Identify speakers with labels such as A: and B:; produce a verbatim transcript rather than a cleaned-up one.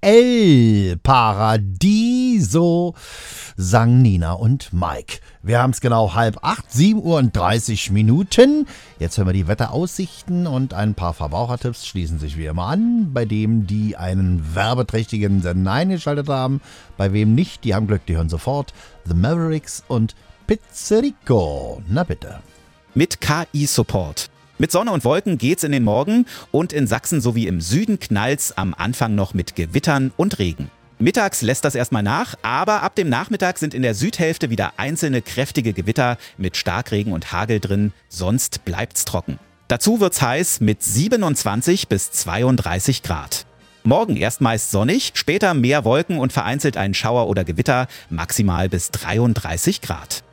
A: El Paradiso, sang Nina und Mike. Wir haben es genau halb acht, sieben Uhr und dreißig Minuten. Jetzt hören wir die Wetteraussichten und ein paar Verbrauchertipps schließen sich wie immer an. Bei dem, die einen werbeträchtigen Sender eingeschaltet haben, bei wem nicht, die haben Glück, die hören sofort The Mavericks und Pizzerico. Na bitte.
B: Mit K I-Support. Mit Sonne und Wolken geht's in den Morgen und in Sachsen sowie im Süden knallt's am Anfang noch mit Gewittern und Regen. Mittags lässt das erstmal nach, aber ab dem Nachmittag sind in der Südhälfte wieder einzelne kräftige Gewitter mit Starkregen und Hagel drin, sonst bleibt's trocken. Dazu wird's heiß mit siebenundzwanzig bis zweiunddreißig Grad. Morgen erst meist sonnig, später mehr Wolken und vereinzelt ein Schauer oder Gewitter, maximal bis dreiunddreißig Grad.